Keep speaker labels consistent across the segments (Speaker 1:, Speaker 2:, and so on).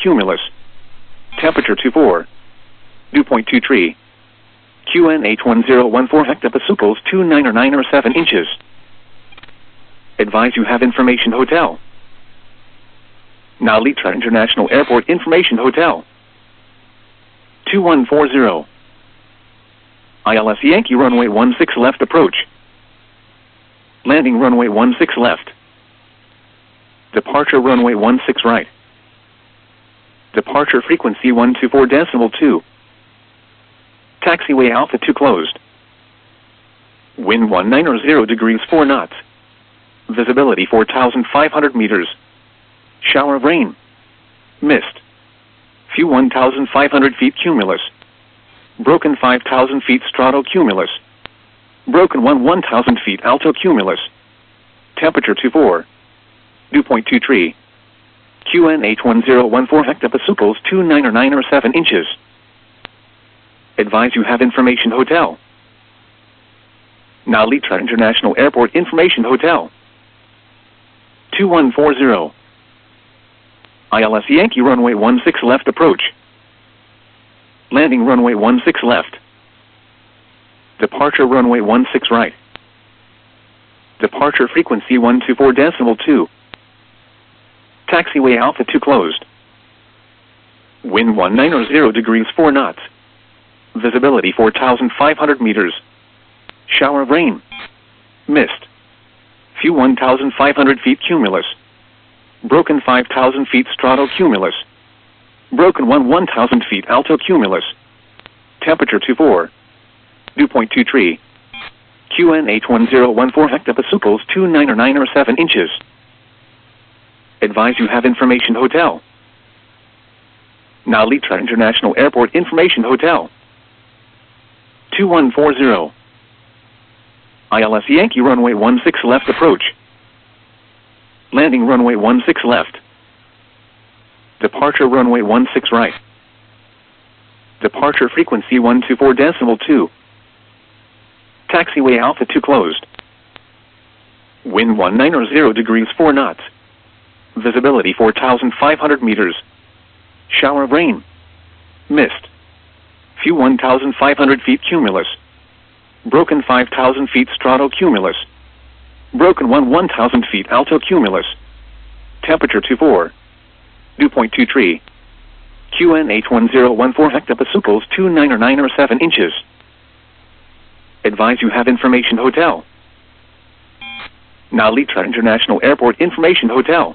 Speaker 1: cumulus. Temperature 24. Dew point 23. QNH 1014 hectopascals 29 or 7 inches. Advise you have information hotel. Now Litra International Airport Information Hotel. 2140. ILS Yankee runway 16 left approach. Landing runway 16 left. Departure runway 16 right. Departure frequency 124.2. Taxiway Alpha 2 closed. Wind 190 degrees 4 knots. Visibility 4,500 meters. Shower of rain. Mist. Few 1,500 feet cumulus. Broken 5,000 feet stratocumulus. Broken 1,000 feet altocumulus. Temperature 24. Dew point 23. QNH 1014 hectopascals 29 or 7 inches. Advise you have information hotel. Now Litra International Airport Information Hotel. 2140. ILS Yankee runway 16 left approach. Landing runway 16 left. Departure runway 16 right. Departure frequency 124.2. Taxiway Alpha 2 closed. Wind 190 degrees 4 knots. Visibility 4,500 meters. Shower of rain. Mist. Few 1,500 feet cumulus. Broken 5,000 feet stratocumulus. Broken 1,000 feet altocumulus. Temperature 24. Dew point 23. QNH 1014 hectopascals 29 or 7 inches. Advise you have information hotel. Now Litra International Airport Information Hotel. 2140. ILS Yankee runway 16 left approach. Landing runway 16 left. Departure runway 16 right. Departure frequency 124.2. Taxiway Alpha 2 closed. Wind 190 degrees 4 knots. Visibility 4,500 meters. Shower of rain. Mist. Few 1,500 feet cumulus. Broken 5,000 feet stratocumulus. Broken 1,000 feet altocumulus. Temperature 24. Dew point 23. QNH 1014 hectopascals 29 or 7 inches. Advise you have information hotel. Now Litra International Airport Information Hotel.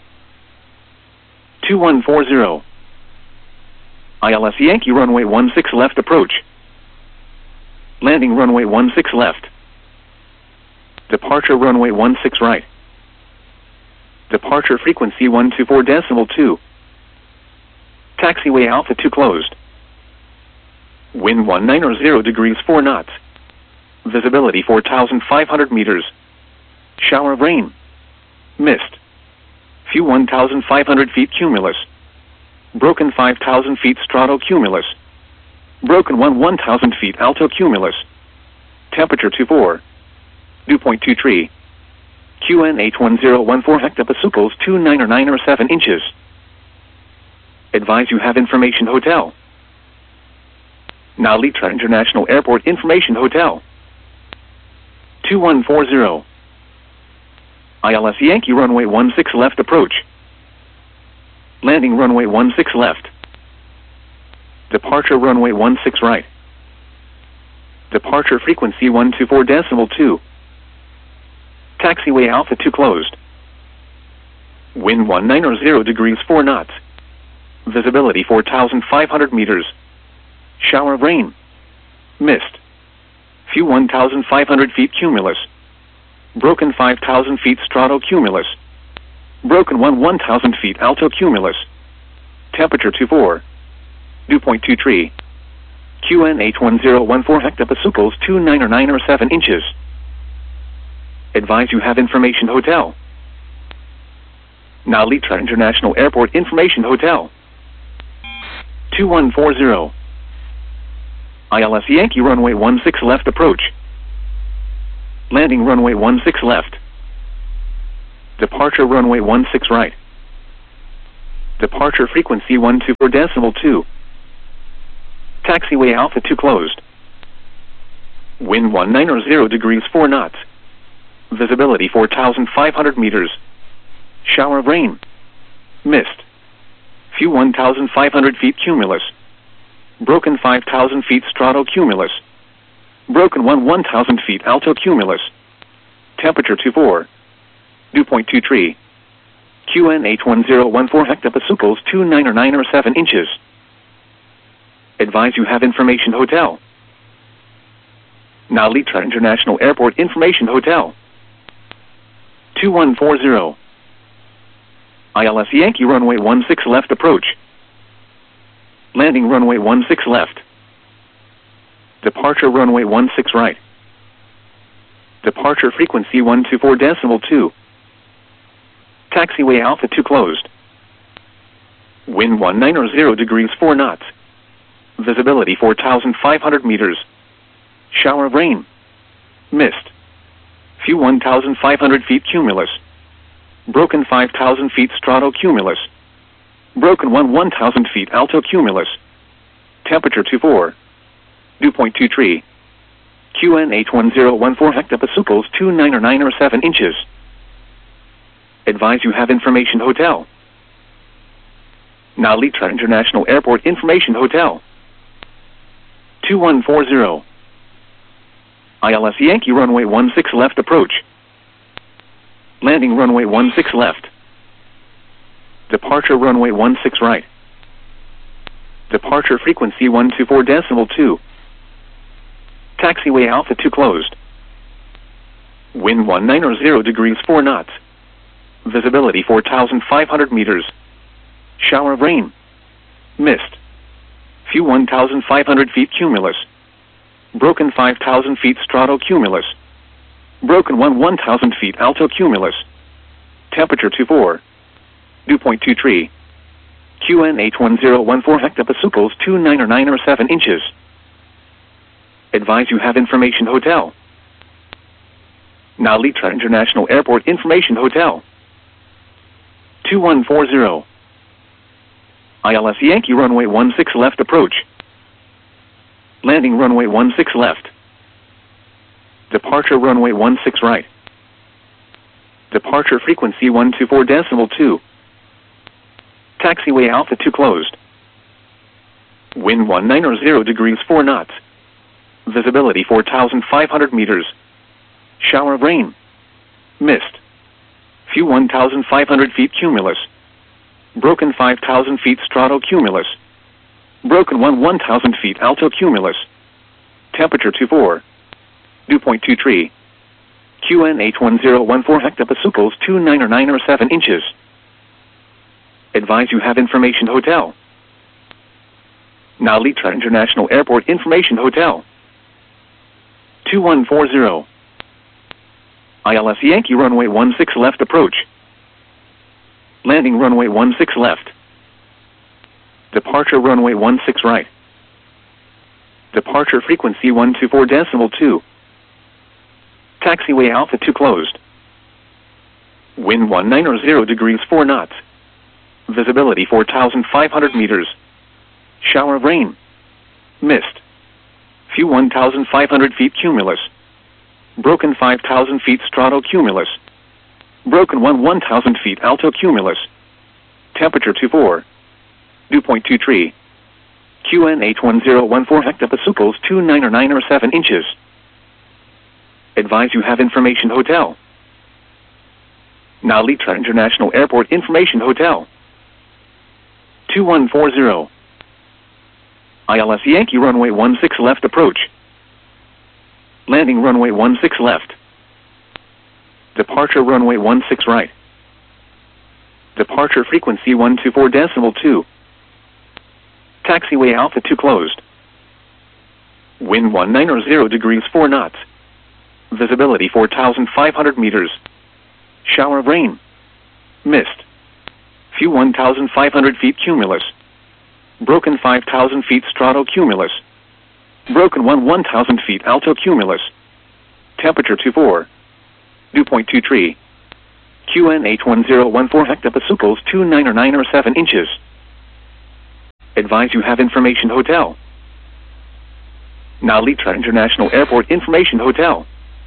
Speaker 1: 2140. ILS Yankee runway 16 left approach. Landing runway 16 left. Departure runway 16 right. Departure frequency 124.2. Taxiway Alpha 2 closed. Wind 190 degrees 4 knots. Visibility 4,500 meters. Shower of rain. Mist. Few 1,500 feet cumulus. Broken 5,000 feet stratocumulus. Broken 1,000 feet altocumulus. Temperature 24. Dew point 23. QNH 1014 hectopascals 29 or 7 inches. Advise you have information hotel. Now Litra International Airport Information Hotel. 2140. ILS Yankee runway 16 left approach. Landing runway 16 left. Departure runway 16 right. Departure frequency 124.2. Taxiway Alpha 2 closed. Wind 190 degrees 4 knots. Visibility 4,500 meters. Shower of rain. Mist. Few 1,500 feet cumulus. Broken 5,000 feet stratocumulus. Broken 1,000 feet altocumulus. Temperature 24. Dew point 23. QNH 1014 hectopascals 29 or 7 inches. Advise you have information hotel. Now Litra International Airport Information Hotel. 2140. ILS Yankee runway 16 left approach. Landing runway 16 left. Departure runway 16 right. Departure frequency 124.2. Taxiway Alpha 2 closed. Wind 19 degrees 4 knots. Visibility 4,500 meters. Shower of rain. Mist. Few 1,500 feet cumulus. Broken 5,000 feet stratocumulus. Broken 1,000 feet altocumulus. Temperature 24. Dew point 23. QNH 1014 hectopascals 299 or 7 inches. Advise you have information hotel. Nalitra International Airport Information Hotel. 2140. ILS Yankee runway 16 left approach. Landing runway 16 left. Departure runway 16 right. Departure frequency 124.2. Taxiway Alpha 2 closed. Wind 190 degrees 4 knots. Visibility 4,500 meters. Shower of rain. Mist. Few 1,500 feet cumulus. Broken 5,000 feet stratocumulus. Broken 1,000 feet altocumulus. Temperature 24. Dew point 23. QNH 1014 hectopascals 299 or 7 inches. Advise you have information hotel. Nalitra International Airport Information Hotel. 2140. ILS Yankee runway 16 left approach. Landing runway 16 left. Departure runway 16 right. Departure frequency 124.2. Taxiway Alpha 2 closed. Wind 190 degrees 4 knots. Visibility 4,500 meters. Shower of rain. Mist. Few 1,500 feet cumulus. Broken 5,000 feet stratocumulus. Broken 1,000 feet altocumulus. Temperature 24. Dew point 23. QNH 1014 hectopascals 299 or 7 inches. Advise you have information hotel. Nalitra International Airport Information Hotel. 2140. ILS Yankee runway 16 left approach. Landing runway 16 left. Departure runway 16 right. Departure frequency 124.2. Taxiway Alpha 2 closed. Wind 190 degrees 4 knots. Visibility 4,500 meters. Shower of rain. Mist. Few 1,500 feet cumulus. Broken 5,000 feet stratocumulus. Broken 1,000 feet altocumulus. Temperature 24. Dew point 23. QNH 1014 hectopascals 299 or 7 inches. Advise you have information hotel. Nalitra International Airport Information Hotel. 2140. ILS Yankee runway 16 left approach. Landing runway 16 left. Departure runway 16 right. Departure frequency 124.2. Taxiway Alpha 2 closed. Wind 190 degrees 4 knots. Visibility 4,500 meters. Shower of rain. Mist. Few 1,500 feet cumulus. Broken 5,000 feet stratocumulus. Broken 1,000 feet altocumulus. Temperature 24. Dew point 23. QNH 1014 hectopascals 299 or 7 inches. Advise you have information hotel. Nalitra International Airport Information Hotel. 2140. ILS Yankee runway 16 left approach. Landing runway 16 left. Departure runway 16 right. Departure frequency 124.2. Taxiway Alpha 2 closed. Wind 190 degrees 4 knots. Visibility 4,500 meters. Shower of rain. Mist. Few 1,500 feet cumulus. Broken 5,000 feet stratocumulus. Broken 1,000 feet altocumulus. Temperature 24. Dew point 23. QNH1014 hectopascals 299 or 7 inches. Advise you have information hotel. Nalitra International Airport Information Hotel.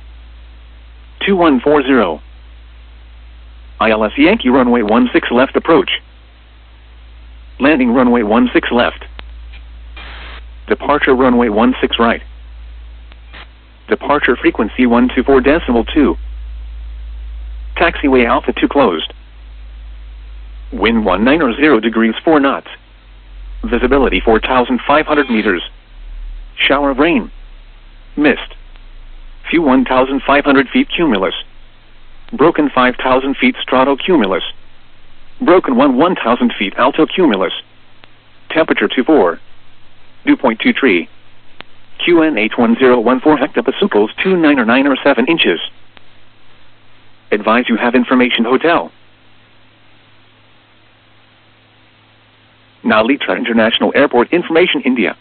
Speaker 1: 2140. ILS Yankee runway 16 left approach. Landing runway 16 left. Departure runway 16 right. Departure frequency 124.2. Taxiway Alpha 2 closed. Wind 190 degrees 4 knots. Visibility 4,500 meters. Shower of rain. Mist. Few 1,500 feet cumulus. Broken 5,000 feet stratocumulus. Broken 1,000 feet altocumulus. Temperature 24. Dew point 23. QNH1014 hectopascals 299 or 7 inches. Advise you have information hotel. Nalitra International Airport Information India.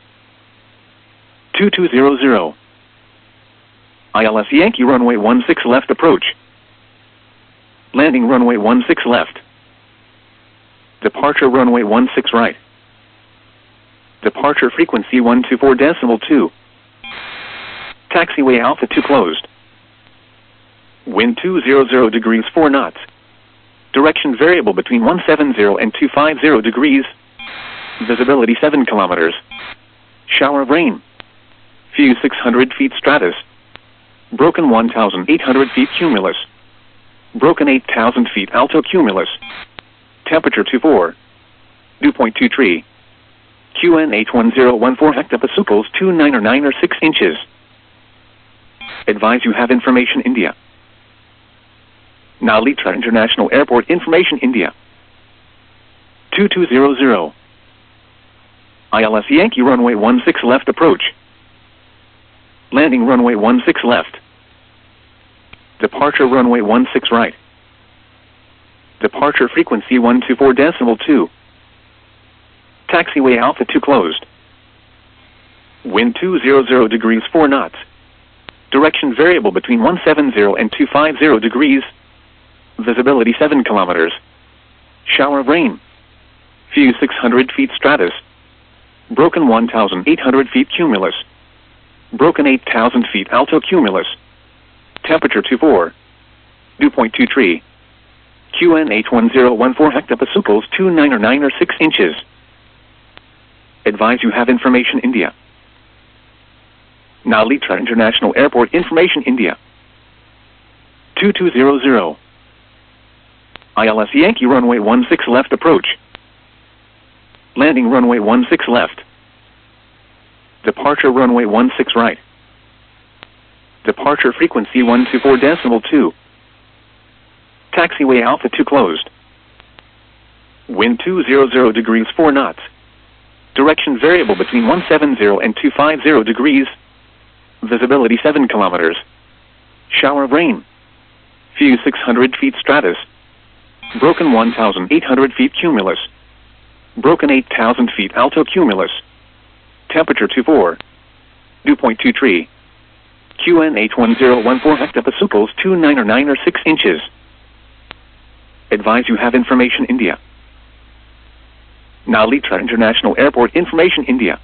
Speaker 1: 2200. ILS Yankee runway 16 left approach. Landing runway 16 left. Departure runway 16 right. Departure frequency 124.2. Taxiway Alpha 2 closed. Wind 200 degrees 4 knots. Direction variable between 170 and 250 degrees. Visibility 7 kilometers. Shower of rain. Few 600 feet stratus. Broken 1,800 feet cumulus. Broken 8,000 feet altocumulus. Temperature 24. Dew point 23. QNH1014 hectopascals 299 or 6 inches. Advise you have information India. Nalitra International Airport Information India. 2200. ILS Yankee runway 16 left approach. Landing runway 16 left. Departure runway 16 right. Departure frequency 124.2. Taxiway Alpha 2 closed. Wind 200 degrees 4 knots. Direction variable between 170 and 250 degrees. Visibility 7 kilometers. Shower of rain. Few 600 feet stratus. Broken 1,800 feet cumulus. Broken 8,000 feet altocumulus. Temperature 24. Dew point 23. QNH1014 hectopascals 299 or 6 inches. Advise you have information India. Nalitra International Airport Information India. 2200. ILS Yankee runway 16 left approach. Landing runway 16 left. Departure runway 16 right. Departure frequency 124.2. Taxiway Alpha 2 closed. Wind 200 degrees 4 knots. Direction variable between 170 and 250 degrees. Visibility 7 kilometers. Shower of rain. Few 600 feet stratus. Broken 1,800 feet cumulus. Broken 8,000 feet altocumulus. Temperature 24. Dew point 23. QNH1014 hectopascals 299 or 6 inches. Advise you have information India. Nalitra International Airport Information India.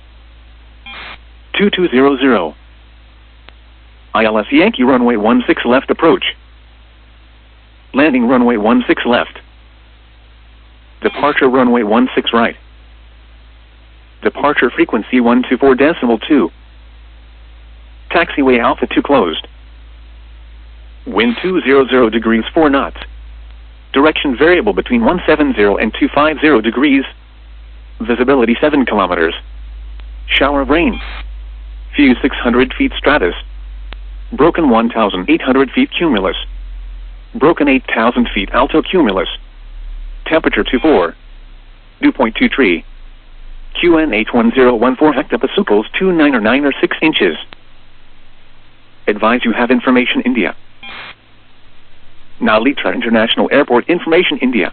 Speaker 1: 2200. ILS Yankee runway 16 left approach. Landing runway 16 left. Departure runway 16 right. Departure frequency 124.2. Taxiway Alpha 2 closed. Wind 200 degrees 4 knots. Direction variable between 170 and 250 degrees. Visibility 7 kilometers. Shower of rain. Few 600 feet stratus. Broken 1,800 feet cumulus. Broken 8,000 feet altocumulus. Temperature 24. Dew point 23. QNH1014 hectopascals 299 or 6 inches. Advise you have information India. Nalitra International Airport Information India.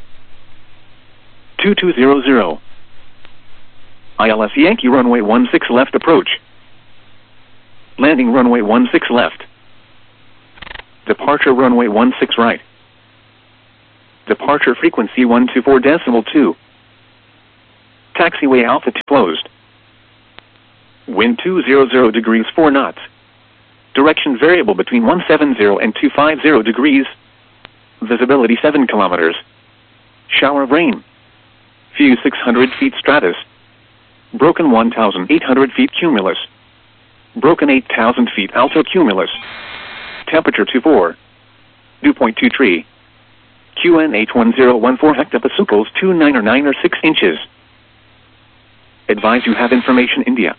Speaker 1: 2200. ILS Yankee runway 16 left approach. Landing runway 16 left. Departure runway 16 right. Departure frequency 124.2. Taxiway Alpha 2 closed. Wind 200 degrees 4 knots. Direction variable between 170 and 250 degrees. Visibility 7 kilometers. Shower of rain. View 600 feet stratus. Broken 1,800 feet cumulus. Broken 8,000 feet alto cumulus. Temperature 24. Dew point 23. QNH1014 hectopascals 299 or 6 inches. Advise you have information India.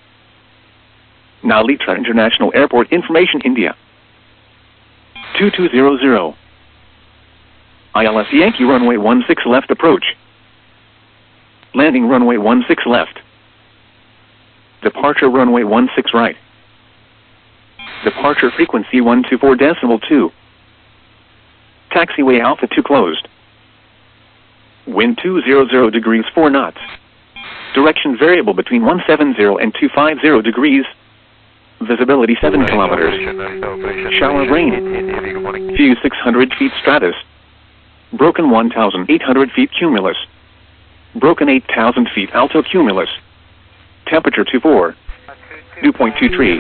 Speaker 1: Nalitra International Airport information India. 2200. ILS Yankee runway 16 left approach. Landing runway 16 left. Departure runway 16 right. Departure frequency 124.2. Taxiway Alpha 2 closed. Wind 200 degrees 4 knots. Direction variable between 170 and 250 degrees. Visibility 7 kilometers. Shower of rain. View 600 feet stratus. Broken 1,800 feet cumulus. Broken 8,000 feet alto cumulus. Temperature 24. Dew point 23.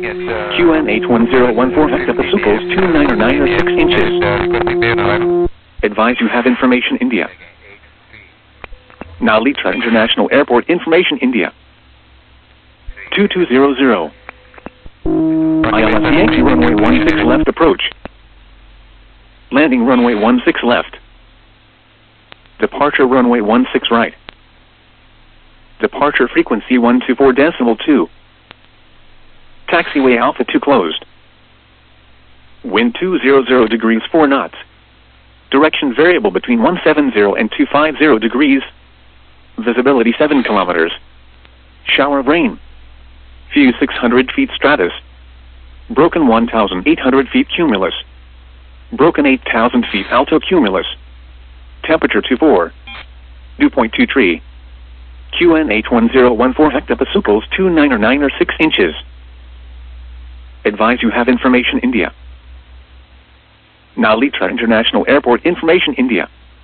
Speaker 1: QNH1014 hectopascals 299 or 6 inches. Advise you have information India. Nalitra International Airport information India. 2200. ILS Yankee runway 16 left approach. Landing runway 16 left. Departure runway 16 right. Departure frequency 124.2. Taxiway Alpha 2 closed. Wind 200 degrees 4 knots. Direction variable between 170 and 250 degrees. Visibility 7 kilometers. Shower of rain. View 600 feet stratus. Broken 1,800 feet cumulus. Broken 8,000 feet alto cumulus. Temperature 24. Dew point 23. QNH1014 hectopascals 299 or 6 inches. Advise you have information India. Nalitra International Airport information India.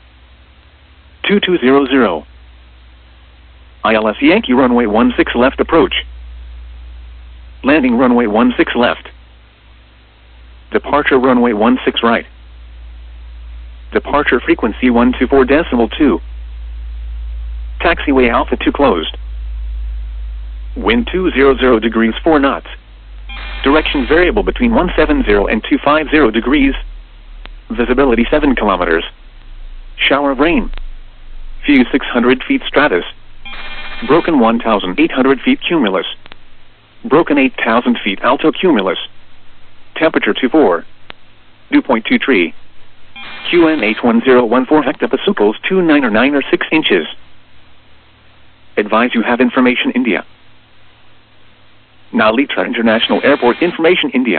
Speaker 1: 2200. ILS Yankee runway 16 left approach. Landing runway 16 left. Departure runway 16 right. Departure frequency 124.2. Taxiway Alpha 2 closed. Wind 200 degrees 4 knots. Direction variable between 170 and 250 degrees. Visibility 7 kilometers. Shower of rain. View 600 feet stratus. Broken 1,800 feet cumulus. Broken 8,000 feet alto cumulus. Temperature 24. Dew point 23. QNH1014 hectopascals 299 or 6 inches. Advise you have information India. Nalitra International Airport information India.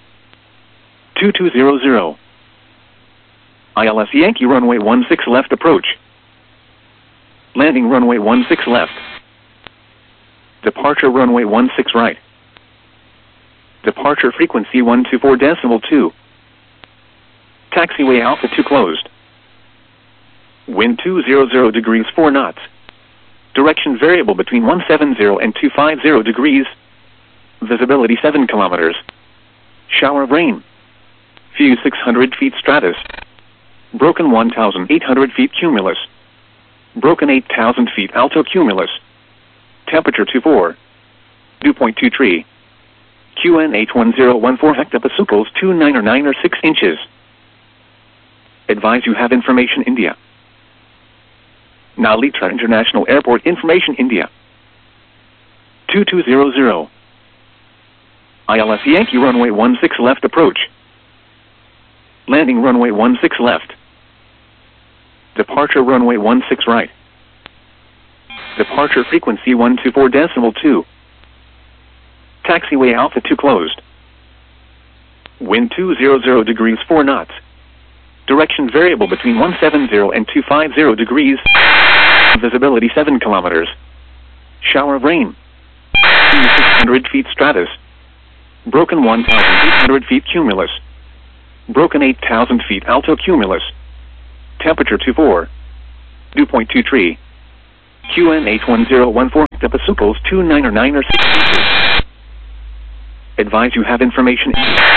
Speaker 1: 2200. ILS Yankee runway 16 left approach. Landing runway 16 left. Departure runway 16 right. Departure frequency 124.2. Taxiway Alpha 2 closed. Wind 200 degrees 4 knots. Direction variable between 170 and 250 degrees. Visibility 7 kilometers. Shower of rain. View 600 feet stratus. Broken 1,800 feet cumulus. Broken 8,000 feet alto cumulus. Temperature 24. Dew point 23. QNH1014 hectopascals 299 or 6 inches. Advise you have information India. Nalitra International Airport information India. 2200. ILS Yankee runway 16 left approach. Landing runway 16 left. Departure runway 16 right. Departure frequency 124.2. Taxiway Alpha 2 closed. Wind 200 degrees 4 knots. Direction variable between 170 and 250 degrees. Visibility 7 kilometers. Shower of rain. 600 feet stratus. Broken 1,800 feet cumulus. Broken 8,000 feet alto cumulus. Temperature 24. Dew point 23. QN 81014. Pasucos 299 or 6 inches. Advise you have information.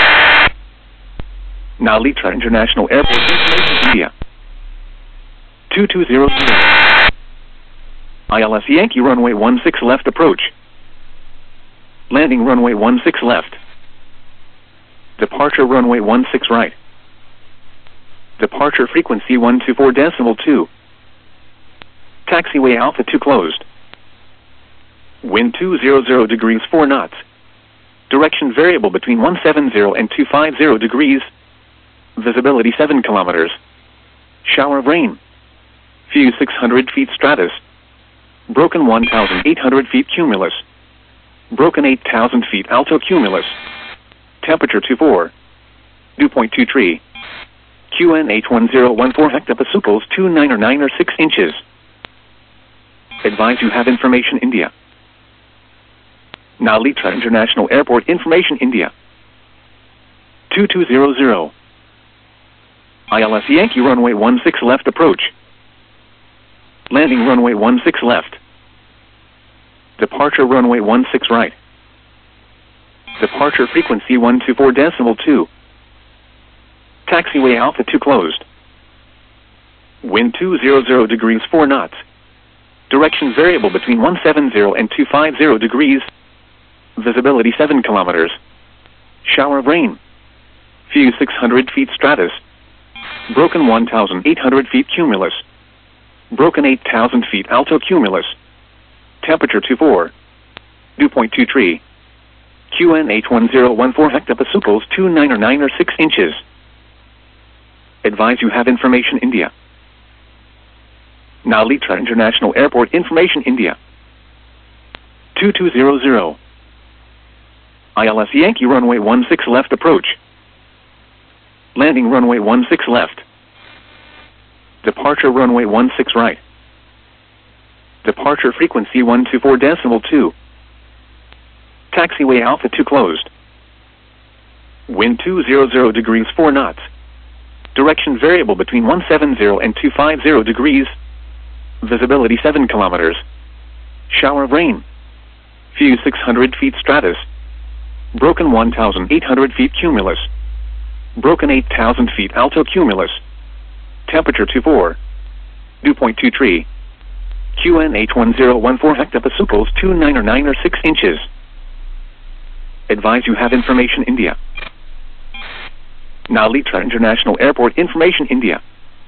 Speaker 1: Now Litra International Airport Information India. 2200. ILS Yankee runway 16 left approach. Landing runway 16 left. Departure runway 16 right. Departure frequency 124.2. Taxiway Alpha 2 closed. Wind 200 degrees 4 knots. Direction variable between 170 and 250 degrees. Visibility 7 kilometers. Shower of rain. View 600 feet stratus. Broken 1,800 feet cumulus. Broken 8,000 feet alto cumulus. Temperature 24. Dew point 23. QN 81014 hectopascals 299 or 6 inches. Advise you have information India. Now Litra International Airport Information India. 2200. ILS Yankee runway 16 left approach. Landing runway 16 left. Departure runway 16 right. Departure frequency 124.2. Taxiway Alpha 2 closed. Wind 200 degrees 4 knots. Direction variable between 170 and 250 degrees. Visibility 7 kilometers. Shower of rain. View 600 feet stratus. Broken 1,800 feet cumulus. Broken 8,000 feet alto cumulus. Temperature 24. Dew point 23. QN 81014 hectopascals 299 or 6 inches. Advise you have information India. Now Litra International Airport Information India. 2200. ILS Yankee runway 16 left approach. Landing runway 16 left. Departure runway 16 right. Departure frequency 124.2. Taxiway Alpha 2 closed. Wind 200 degrees 4 knots. Direction variable between 170 and 250 degrees. Visibility 7 kilometers. Shower of rain. View 600 feet stratus. Broken 1,800 feet cumulus. Broken 8,000 feet alto cumulus. Temperature 24. Dew point 23. QN 81014 hectopascals 299 or 6 inches. Advise you have information India. Now Litra International Airport Information India.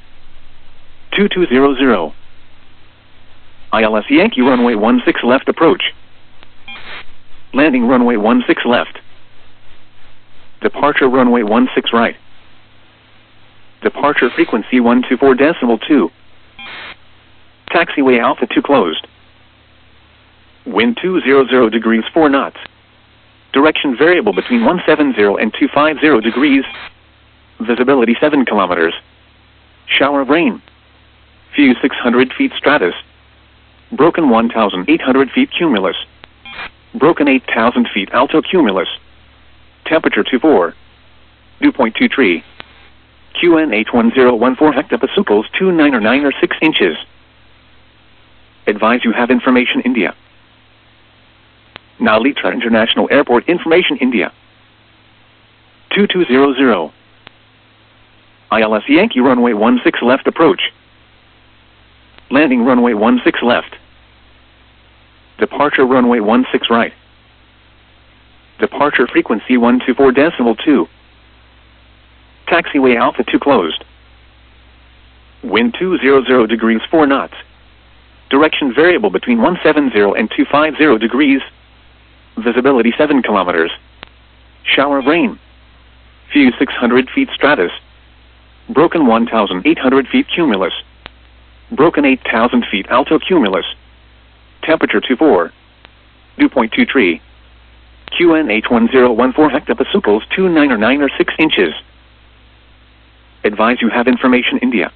Speaker 1: 2200. ILS Yankee runway 16 left approach. Landing runway 16 left. Departure runway 16 right. Departure frequency 124.2. Taxiway Alpha 2 closed. Wind 200 degrees 4 knots. Direction variable between 170 and 250 degrees. Visibility 7 kilometers. Shower of rain. View 600 feet stratus. Broken 1,800 feet cumulus. Broken 8,000 feet alto cumulus. Temperature 24. Dew point 23. QN 81014 hectopascals 299 or 6 inches. Advise you have information India. Now Litra International Airport Information India. 2200. ILS Yankee runway 16 left approach. Landing runway 16 left. Departure runway 16 right. Departure frequency 124.2. Taxiway Alpha 2 closed. Wind 200 degrees 4 knots. Direction variable between 170 and 250 degrees. Visibility 7 kilometers. Shower of rain. View 600 feet stratus. Broken 1,800 feet cumulus. Broken 8,000 feet alto cumulus. Temperature 24. Dew point 23. QN 81014 hectopascals 299 or 6 inches. Advise you have information India.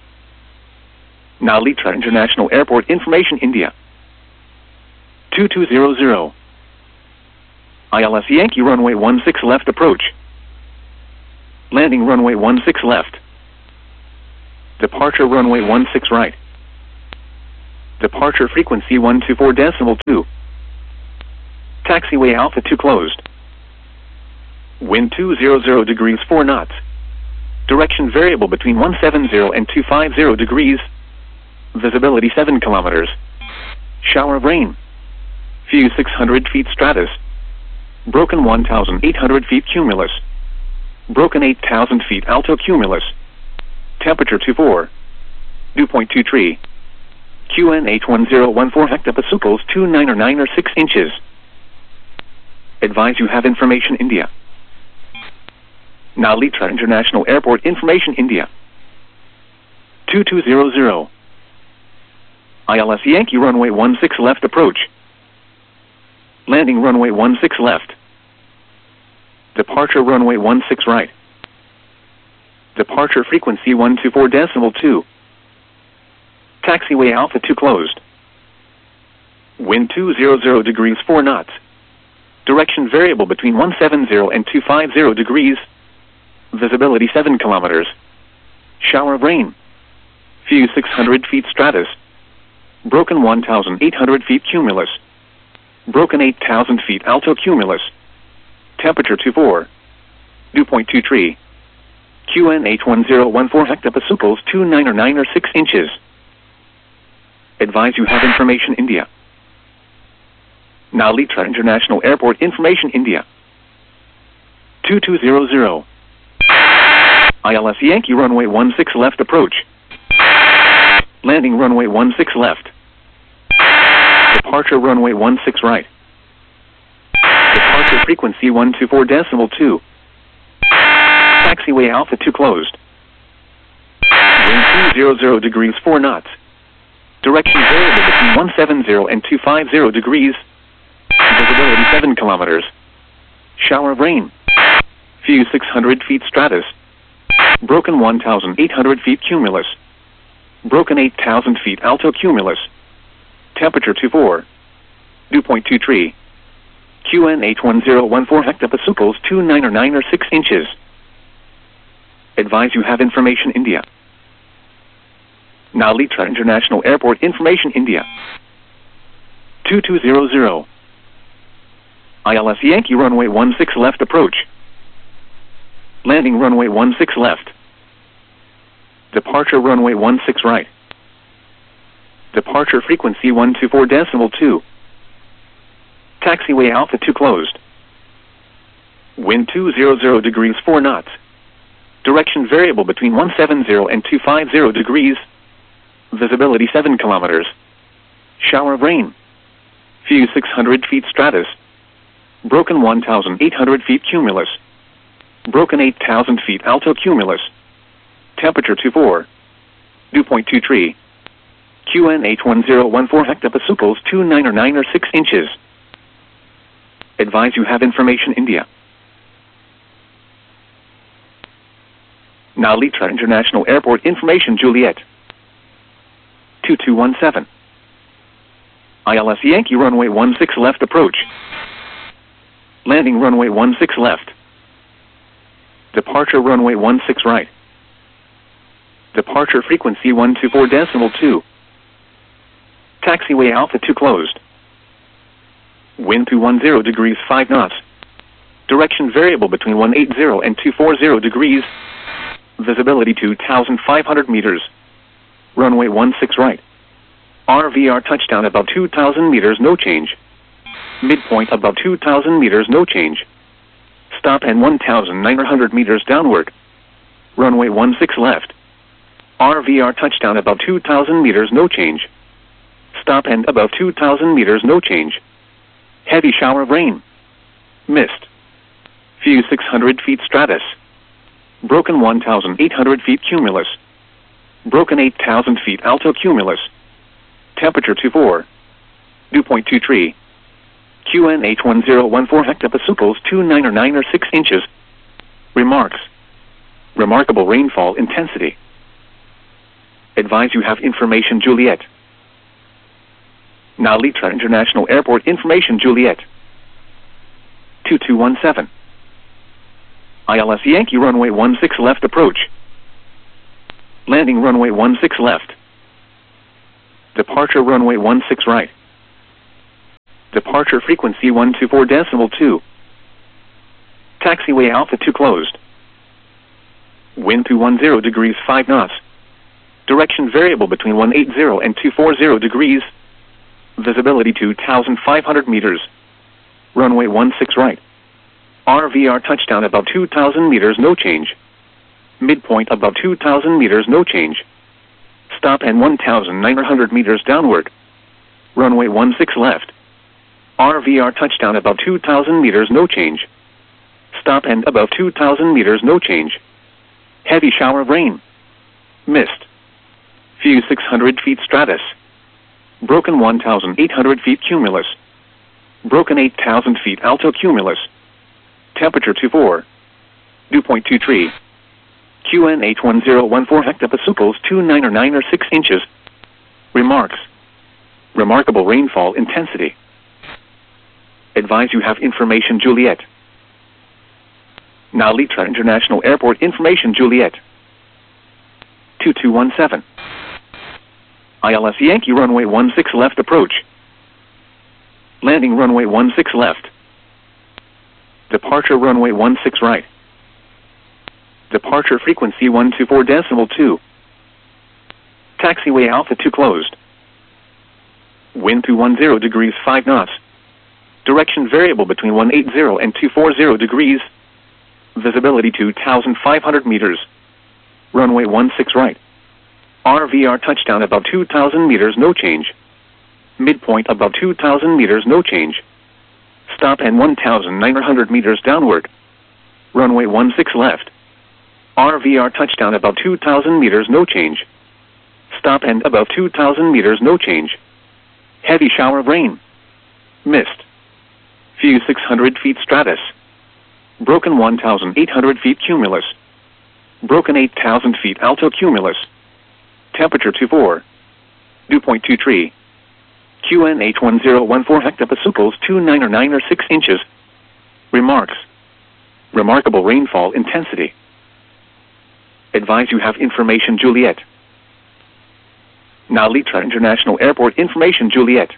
Speaker 1: Now Litra International Airport Information India. 2200. ILS Yankee runway 16 left approach. Landing runway 16 left. Departure runway 16 right. Departure frequency 124.2. Taxiway Alpha 2 closed. Wind 200 degrees 4 knots. Direction variable between 170 and 250 degrees. Visibility 7 kilometers. Shower of rain. View 600 feet stratus. Broken 1,800 feet cumulus. Broken 8,000 feet alto cumulus. Temperature 24. Dew point 23. QNH 1014 hectopascals 29 or 6 inches. Advise you have information India. Nalitra International Airport information India. 2200. ILS Yankee runway 16 left approach. Landing runway 16 left. Departure runway 16 right. Departure frequency 124.2. Taxiway Alpha 2 closed. Wind 200 degrees 4 knots. Direction variable between 170 and 250 degrees. Visibility 7 kilometers. Shower of rain. View 600 feet stratus. Broken 1,800 feet cumulus. Broken 8,000 feet alto cumulus. Temperature 24. Dew point 23. QNH 1014 hectopascals 29 or 6 inches. Advise you have information India. Nalitra International Airport information India. 2200. ILS Yankee runway 16 left approach. Landing runway 16 left. Departure runway 16 right. Departure frequency 124.2. Taxiway Alpha 2 closed. Wind 200 degrees 4 knots. Direction variable between 170 and 250 degrees. Visibility 7 kilometers. Shower of rain. View 600 feet stratus. Broken 1,800 feet cumulus. Broken 8,000 feet alto cumulus. Temperature 24. Dew point 23. QNH 1014 hectopascals 29 or 6 inches. Advise you have information India. Nalitra International Airport information India. 2200. ILS Yankee runway 16 left approach. Landing runway 16 left. Departure runway 16 right. Departure frequency 124.2. Taxiway Alpha 2 closed. Wind 200 degrees 4 knots. Direction variable between 170 and 250 degrees. Visibility 7 kilometers. Shower of rain. View 600 feet stratus. Broken 1,800 feet cumulus. Broken 8,000 feet alto cumulus. Temperature 24. Dew point 23. QNH 1014 hectopascals 29 or 6 inches. Advise you have information India. Nalitra International Airport information Juliet. 2217. ILS Yankee runway 16 left approach. Landing runway 16 left. Departure runway 16 right. Departure frequency 124.2. Taxiway Alpha 2 closed. Wind 210 degrees 5 knots. Direction variable between 180 and 240 degrees. Visibility 2,500 meters. Runway 16 right. RVR touchdown above 2,000 meters, no change. Midpoint above 2,000 meters, no change. Stop and 1,900 meters downward. Runway 16 left. RVR touchdown above 2,000 meters, no change. Stop and above 2,000 meters, no change. Heavy shower of rain. Mist. View 600 feet stratus. Broken 1,800 feet cumulus. Broken 8,000 feet alto cumulus. Temperature 24. Dew point 23. QNH 1014 hectopascals 29 or 6 inches. Remarks. Remarkable rainfall intensity. Advise you have information Juliet. Nalitra International Airport information Juliet. 2217. ILS Yankee runway 16 left approach. Landing runway 16 left. Departure runway 16 right. Departure frequency 124.2. Taxiway Alpha 2 closed. Wind 210 degrees 5 knots. Direction variable between 180 and 240 degrees. Visibility 2,500 meters. Runway 16 right. RVR touchdown above 2,000 meters, no change. Midpoint above 2,000 meters, no change. Stop and 1,900 meters downward. Runway 16 left. RVR touchdown above 2,000 meters, no change. Stop and above 2,000 meters, no change. Heavy shower of rain. Mist. Few 600 feet stratus. Broken 1,800 feet cumulus. Broken 8,000 feet alto cumulus. Temperature 24. Dew point 23. QNH 1014 hectopascals 299 or 6 inches. Remarks. Remarkable rainfall intensity. Advise you have information Juliet. Now Litra International Airport information Juliet. 2217. ILS Yankee runway 16 left approach. Landing runway 16 left. Departure runway 16 right. Departure frequency 124.2. Taxiway Alpha 2 closed. Wind 210 degrees 5 knots. Direction variable between 180 and 240 degrees. Visibility 2,500 meters. Runway 16 right. RVR touchdown above 2,000 meters, no change. Midpoint above 2,000 meters, no change. Stop and 1,900 meters downward. Runway 16 left. RVR touchdown above 2,000 meters, no change. Stop and above 2,000 meters, no change. Heavy shower of rain. Mist. Few 600 feet stratus. Broken 1,800 feet cumulus. Broken 8,000 feet alto cumulus. Temperature 24. Dew point 23. QNH 1014 hectopascals 299 or 6 inches. Remarks. Remarkable rainfall intensity. Advise you have information Juliet. Now Litra International Airport information Juliet.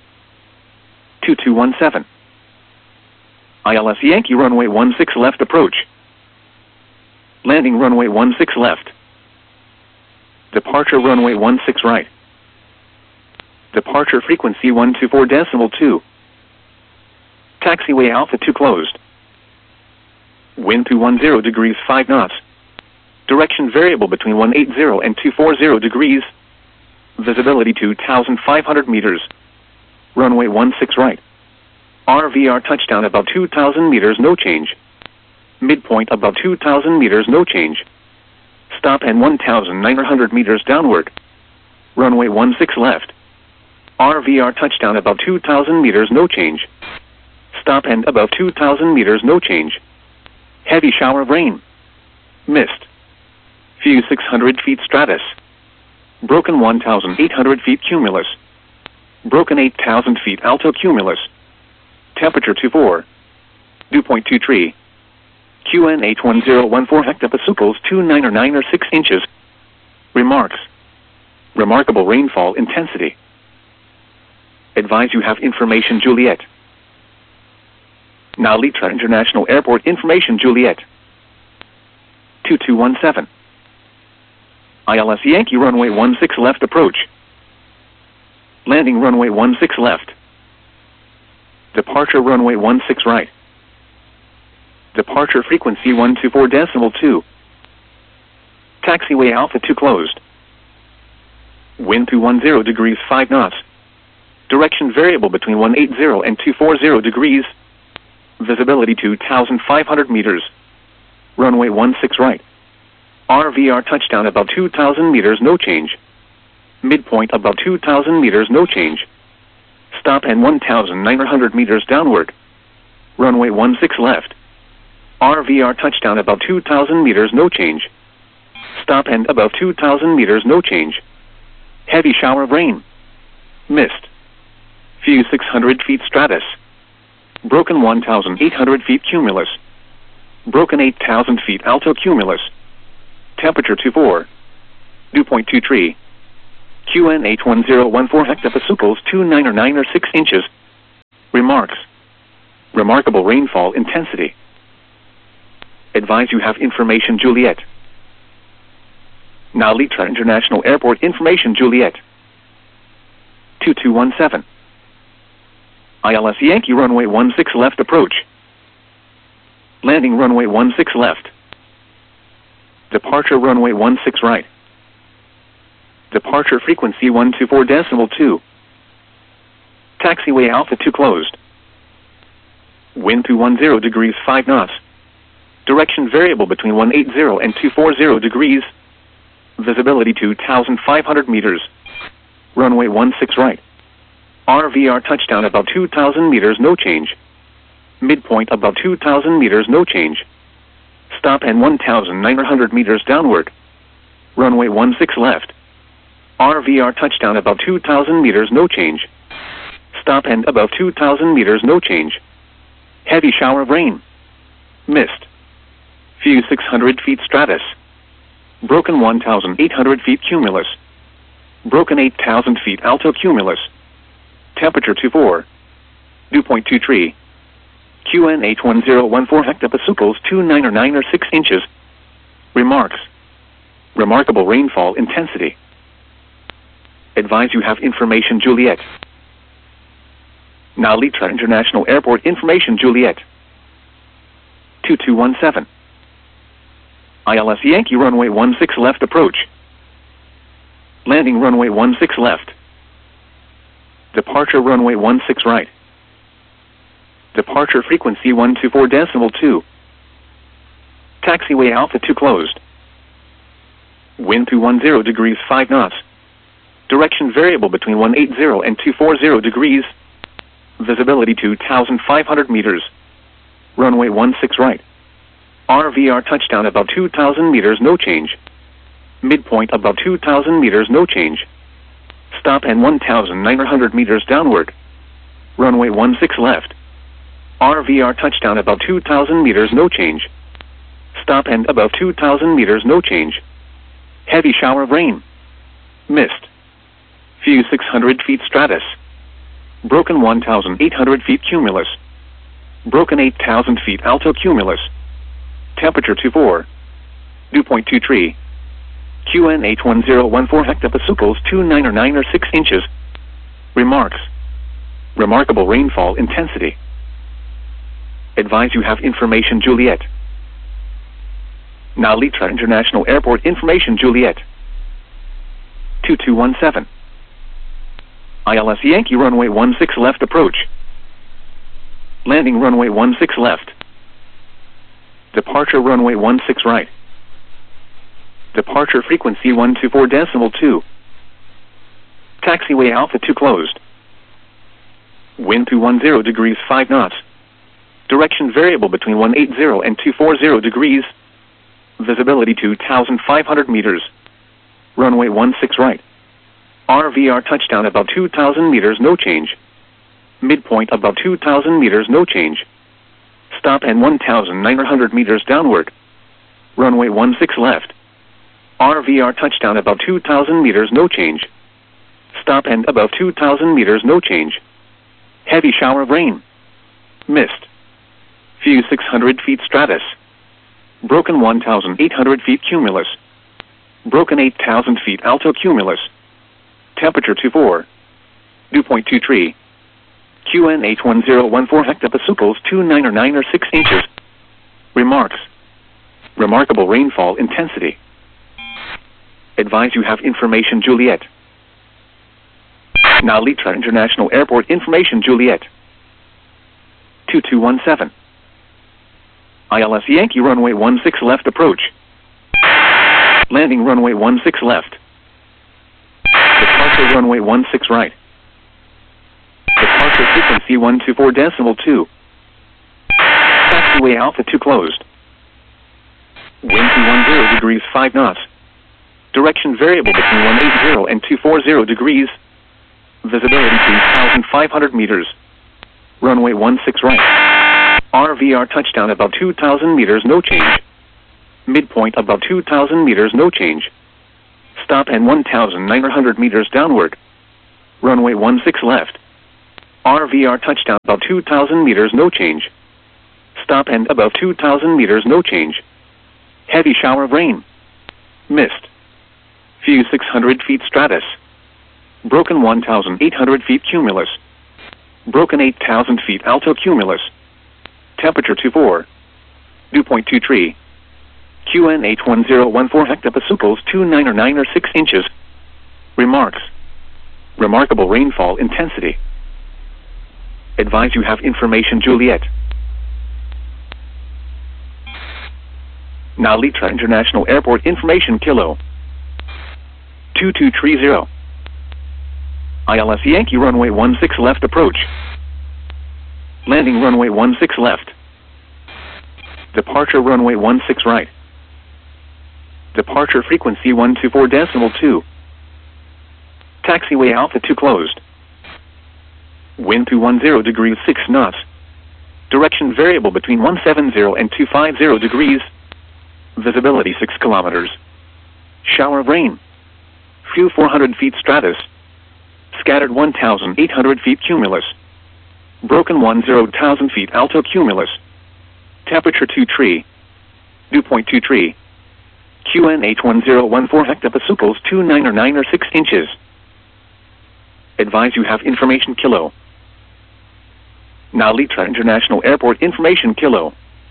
Speaker 1: 2217. ILS Yankee runway 16 left approach. Landing runway 16 left. Departure runway 16 right. Departure frequency 124.2. Taxiway Alpha 2 closed. Wind 210 degrees 5 knots. Direction variable between 180 and 240 degrees. Visibility 2,500 meters. Runway 16 right. RVR touchdown above 2,000 meters, no change. Midpoint above 2,000 meters, no change. Stop and 1,900 meters downward. Runway 16 left. RVR touchdown above 2,000 meters, no change. Stop and above 2,000 meters, no change. Heavy shower of rain. Mist. Few 600 feet stratus. Broken 1,800 feet cumulus. Broken 8,000 feet alto cumulus. Temperature 24. Dew point 23. QNH 1014 hectopascals 299 or 6 inches. Remarks. Remarkable rainfall intensity. Advise you have information Juliet. Now Litra International Airport information Juliet. 2217. ILS Yankee runway 16 left approach. Landing runway 16 left. Departure runway 16 right. Departure frequency 124.2. Taxiway Alpha 2 closed. Wind 210 degrees 5 knots. Direction variable between 180 and 240 degrees. Visibility 2,500 meters. Runway 16 right. RVR touchdown above 2,000 meters, no change. Midpoint above 2,000 meters, no change. Stop and 1,900 meters downward. Runway 16 left. RVR touchdown above 2,000 meters, no change. Stop and above 2,000 meters, no change. Heavy shower of rain. Mist. Few 600 feet stratus. Broken 1,800 feet cumulus. Broken 8,000 feet alto cumulus. Temperature 24. Dew point 23. QNH 1014 hectopascals 29 or 9 or 6 inches. Remarks. Remarkable rainfall intensity. Advise you have information Juliet. Nalitra International Airport information Juliet. 2217. ILS Yankee runway 16 left approach. Landing runway 16 left. Departure runway 16 right. Departure frequency 124.2. Taxiway Alpha 2 closed. Wind 210 degrees 5 knots. Direction variable between 180 and 240 degrees. Visibility 2,500 meters. Runway 16 right. RVR touchdown about 2,000 meters, no change. Midpoint about 2,000 meters, no change. Stop and 1,900 meters downward. Runway 16 left. RVR touchdown about 2,000 meters, no change. Stop and above 2,000 meters, no change. Heavy shower of rain. Mist. Few 600 feet stratus. Broken 1,800 feet cumulus. Broken 8,000 feet alto cumulus. Temperature 24. Dew point 23. QNH 1014 hectopascals 29 or 9 or 6 inches. Remarks. Remarkable rainfall intensity. Advise you have information Juliet. Nalitra International Airport information Juliet. 2217. ILS Yankee runway 16 left approach. Landing runway 16 left. Departure runway 16 right. Departure frequency 124.2. Taxiway Alpha 2 closed. Wind 210 degrees 5 knots. Direction variable between 180 and 240 degrees. Visibility 2,500 meters. Runway 16 right. RVR touchdown about 2,000 meters, no change. Midpoint about 2,000 meters, no change. Stop and 1,900 meters downward. Runway 16 left. RVR touchdown about 2,000 meters, no change. Stop and above 2,000 meters, no change. Heavy shower of rain. Mist. Few 600 feet stratus. Broken 1,800 feet cumulus. Broken 8,000 feet alto cumulus. Temperature 24. Dew point 23. QNH 1014 hectopascals 29 or 9 or 6 inches. Remarks. Remarkable rainfall intensity. Advise you have information Juliet. Nalitra International Airport information Juliet. 2217. ILS Yankee runway 16 left approach. Landing runway 16 left. Departure runway 16 right. Departure frequency 124.2. Taxiway Alpha 2 closed. Wind 210 degrees 5 knots. Direction variable between 180 and 240 degrees. Visibility 2,500 meters. Runway 16 right. RVR touchdown about 2,000 meters, no change. Midpoint about 2,000 meters, no change. Stop and 1,900 meters downward. Runway 16 left. RVR touchdown about 2,000 meters, no change. Stop and above 2,000 meters, no change. Heavy shower of rain. Mist. Few 600 feet stratus. Broken 1,800 feet cumulus. Broken 8,000 feet alto cumulus. Temperature 24. Dew point 23. QNH 1014 hectopascals 29 or 9 or 6 inches. Remarks. Remarkable rainfall intensity. Advise you have information Juliet. Nalitra International Airport information Juliet. 2217. ILS Yankee runway 16 left approach. Landing runway 16 left. Departure runway 16 right. Departure frequency 124.2. Taxiway Alpha 2 closed. Wind 210 degrees 5 knots. Direction variable between 180 and 240 degrees. Visibility 2,500 meters. Runway 16 right. RVR touchdown about 2,000 meters, no change. Midpoint about 2,000 meters, no change. Stop and 1,900 meters downward. Runway 16 left. RVR touchdown above 2,000 meters, no change. Stop and above 2,000 meters, no change. Heavy shower of rain. Mist. View 600 feet stratus. Broken 1,800 feet cumulus. Broken 8,000 feet alto cumulus. Temperature 24. Dew point 23. QNH1014 hectopascals 29 or 9 or 6 inches. Remarks. Remarkable rainfall intensity. Advise you have information Juliet. Nalitra International Airport information Kilo 2230. ILS Yankee runway 16 left approach. Landing runway 16 left. Departure runway 16 right. Departure frequency 124.2. Taxiway altitude closed. Wind 210 degrees 6 knots. Direction variable between 170 and 250 degrees. Visibility 6 kilometers. Shower of rain. Few 400 feet stratus. Scattered 1,800 feet cumulus. Broken 10,000 feet alto cumulus. Temperature 23. Dew point 23. QNH1014 hectopascals 29 or 9 or 6 inches. Advise you have information Kilo. Nalitra International Airport information Kilo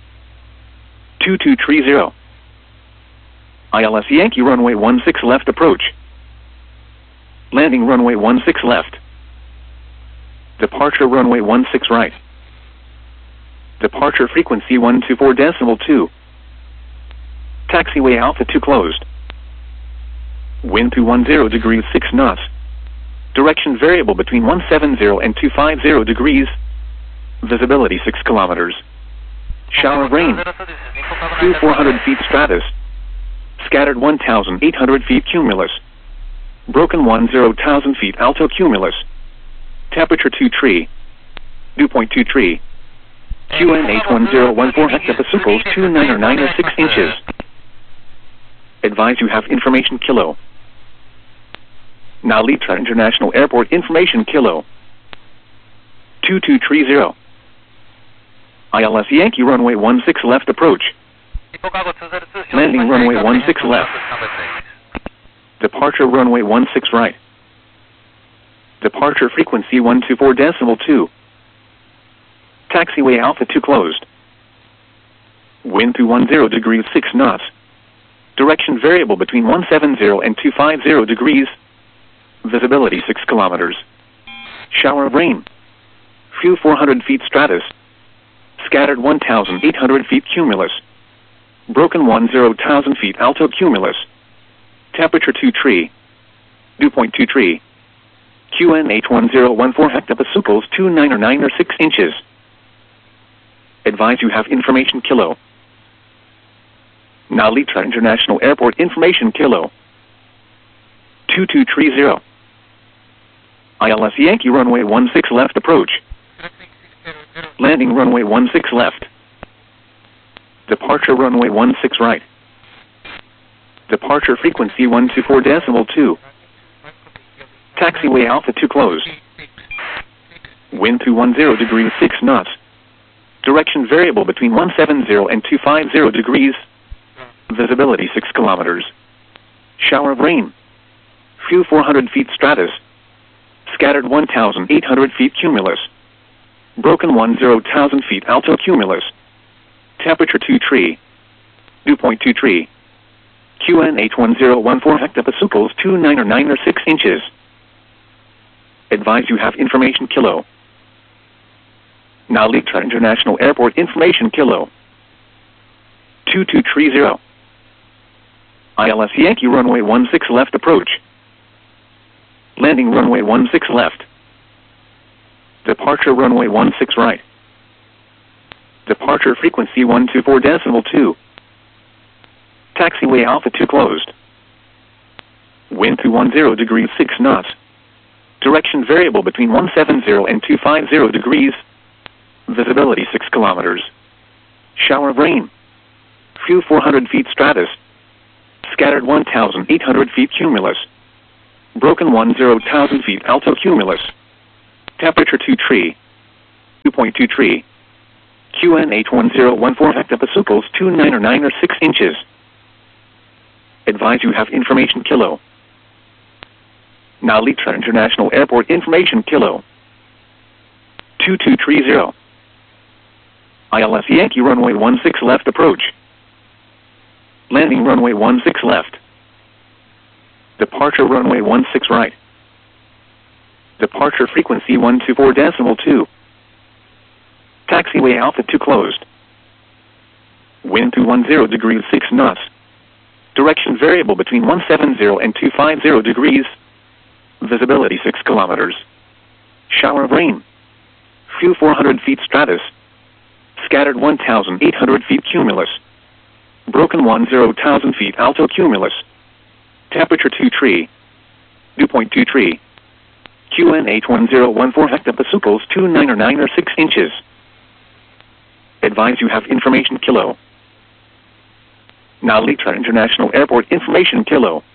Speaker 1: 2230. ILS Yankee runway 16 left approach. Landing runway 16 left. Departure runway 16 right. Departure frequency 124.2. Taxiway altitude closed. Wind 210 degrees 6 knots. Direction variable between 170 and 250 degrees. Visibility 6 kilometers. Shower of rain. Few 400 feet stratus. Scattered 1,800 feet cumulus. Broken 10,000 feet alto cumulus. Temperature 23. Dew point 23. QNH1014 hectopascals 29 or 9 or 6 inches. Advise you have information Kilo. Nalitra International Airport information Kilo 2230. ILS Yankee runway 16 left approach. Landing runway 16 left. Departure runway 16 right. Departure frequency 124.2. Taxiway altitude closed. Wind 210 degrees 6 knots. Direction variable between 170 and 250 degrees. Visibility 6 kilometers. Shower of rain. Few 400 feet stratus. Scattered 1,800 feet cumulus. Broken 10,000 feet alto cumulus. Temperature 23. Dew point 23. QNH1014 hectopascals 29 or 9 or 6 inches. Advise you have information Kilo. Nalitra International Airport information Kilo 2230. ILS Yankee runway 16 left approach. Landing runway 16 left. Departure runway 16 right. Departure frequency 124.2. Taxiway altitude closed. Wind 210 degrees 6 knots. Direction variable between 170 and 250 degrees. Visibility 6 kilometers. Shower of rain. Few 400 feet stratus. Scattered 1,800 feet cumulus. Broken 10,000 feet alto cumulus. Temperature 23. Dew point 23. QNH1014 hectopascals 29 or 9 or 6 inches. Advise you have information Kilo. Nalitra International Airport information Kilo 2230. ILS Yankee runway 16 left approach. Landing runway 16 left. Departure runway 16 right. Departure frequency 124.2. Taxiway altitude closed. Wind 210 degrees 6 knots. Direction variable between 170 and 250 degrees. Visibility 6 kilometers. Shower of rain. Few 400 feet stratus. Scattered 1,800 feet cumulus. Broken 10,000 feet alto cumulus. Temperature 2 tree. 2.2 tree. QN 81014 hectopascals 29 or 9 or 6 inches. Advise you have information kilo. Now Litra International Airport information kilo. 2230. ILS Yankee runway 16 left approach. Landing runway 16 left. Departure runway 16 right. Departure frequency 124.2. Taxiway Alpha 2 closed. Wind 210 degrees 6 knots. Direction variable between 170 and 250 degrees. Visibility 6 kilometers. Shower of rain. Few 400 feet stratus. Scattered 1,800 feet cumulus. Broken 10,000 feet alto cumulus. Temperature 2 tree. 2.2 tree. QN 81014 hectopascals 29 or 9 or 6 inches. Advise you have information kilo. Now Litra International Airport information kilo.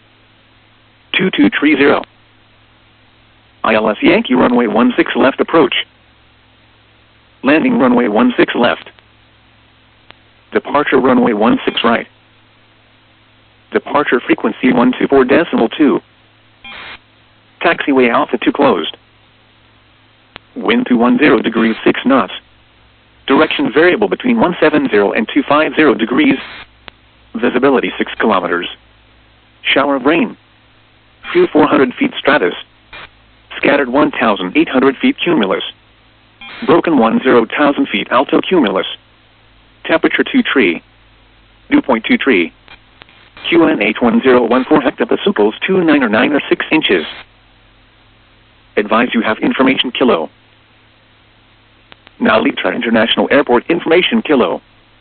Speaker 1: 2230. ILS Yankee runway 16 left approach. Landing runway 16 left. Departure runway 16 right. Departure frequency 124.2. Taxiway Alpha 2 closed. Wind 210 degrees 6 knots. Direction variable between 170 and 250 degrees. Visibility 6 kilometers. Shower of rain. Few 400 feet stratus. Scattered 1,800 feet cumulus. Broken 10,000 feet alto cumulus. Temperature 2 tree. 2.2 tree. QN 81014 hectopascals 29 or 9 or 6 inches. Advise you have information kilo. Now Litra International Airport information kilo.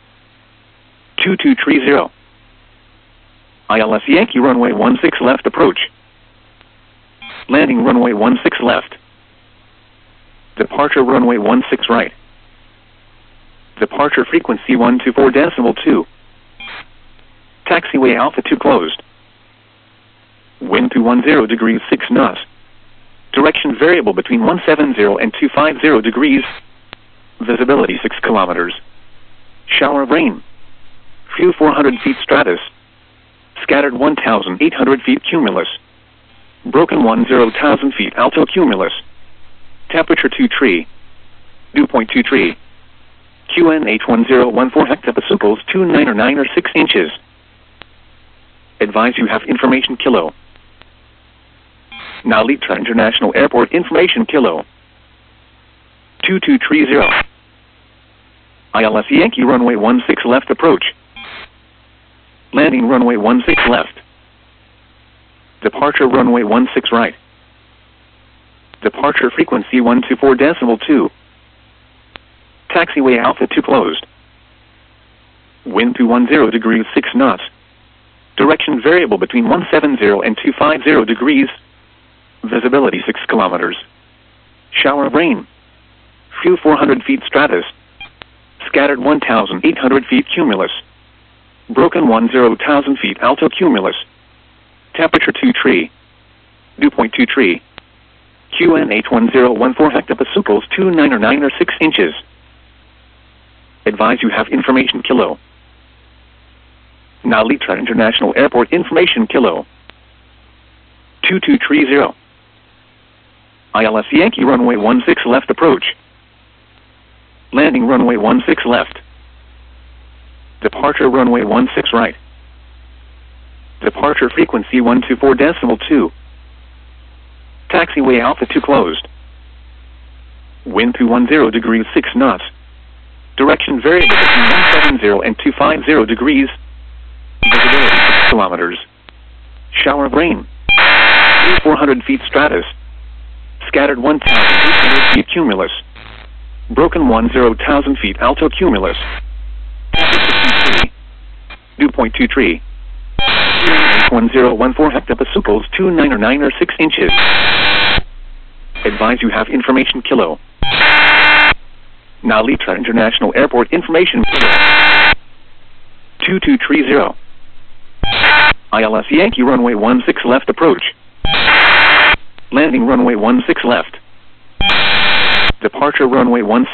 Speaker 1: 2230. ILS Yankee runway 16 left approach. Landing runway 16 left. Departure runway 16 right. Departure frequency 124.2. Taxiway Alpha 2 closed. Wind 210 degrees 6 knots. Direction variable between 170 and 250 degrees. Visibility 6 kilometers. Shower of rain. Few 400 feet stratus. Scattered 1,800 feet cumulus. Broken 10,000 feet alto cumulus. Temperature 2 tree. 2.2 tree. QN 81014 hectopascals 29 or 9 or 6 inches. Advise you have information kilo. Now Litra International Airport information kilo. 2230. ILS Yankee runway 16 left approach. Landing runway 16 left. Departure runway 16 right. Departure frequency 124.2. Taxiway Alpha 2 closed. Wind 210 degrees 6 knots. Direction variable between 170 and 250 degrees. Visibility 6 kilometers. Shower of rain. Few 400 feet stratus. Scattered 1,800 feet cumulus. Broken 10,000 feet alto cumulus. Temperature 2 tree. 2.2 tree. QN 81014 hectopascals 29 or 9 or 6 inches. Advise you have information kilo. Now Litra International Airport information kilo. 2230. ILS Yankee runway 16 left approach. Landing runway 16 left. Departure runway 16 right. Departure frequency 124.2. Taxiway Alpha 2 closed. Wind 210 degrees 6 knots. Direction variable between 170 and 250 degrees. Visibility 6 kilometers. Shower of rain. 400 feet stratus. Scattered 1,800 feet cumulus. Broken 10,000 feet alto cumulus. 2.2 tree. 1014 hectopascals 29 or 9 or 6 inches. Advise you have information kilo. Now Litra International Airport information kilo. 2230. ILS Yankee runway 16 left approach. Landing runway 16 left. Departure runway 16